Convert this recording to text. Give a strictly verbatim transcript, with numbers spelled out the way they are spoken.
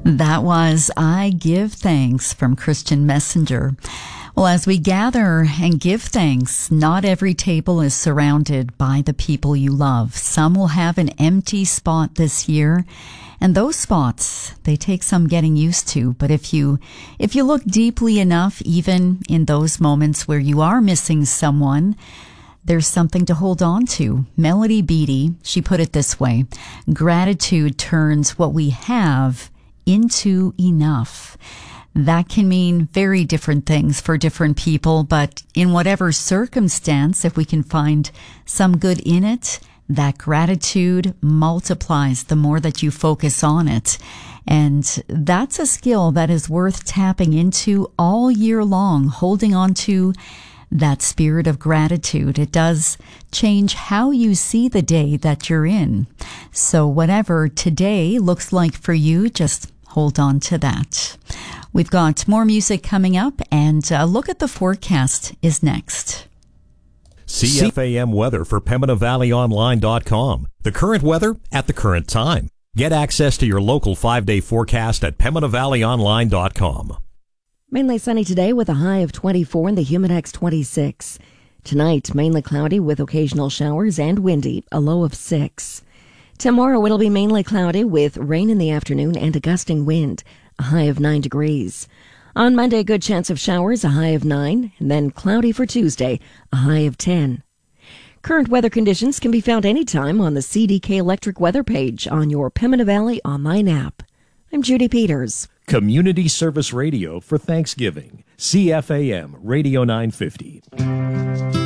That was I Give Thanks from Christian Messenger. Well, as we gather and give thanks, not every table is surrounded by the people you love. Some will have an empty spot this year, and those spots, they take some getting used to. But if you, if you look deeply enough, even in those moments where you are missing someone, there's something to hold on to. Melody Beattie, she put it this way: gratitude turns what we have into enough. That can mean very different things for different people, but in whatever circumstance, if we can find some good in it, that gratitude multiplies the more that you focus on it. And that's a skill that is worth tapping into all year long, holding on to that spirit of gratitude. It does change how you see the day that you're in. So whatever today looks like for you, just hold on to that. We've got more music coming up, and a look at the forecast is next. C F A M weather for Pembina Valley Online dot com. The current weather at the current time. Get access to your local five-day forecast at Pembina Valley Online dot com. Mainly sunny today with a high of twenty-four and the Humidex twenty-six. Tonight, mainly cloudy with occasional showers and windy, a low of six. Tomorrow, it'll be mainly cloudy with rain in the afternoon and a gusting wind, a high of nine degrees. On Monday, a good chance of showers, a high of nine, and then cloudy for Tuesday, a high of ten. Current weather conditions can be found anytime on the C D K Electric weather page on your Pembina Valley online app. I'm Judy Peters. Community Service Radio for Thanksgiving. C F A M Radio nine fifty.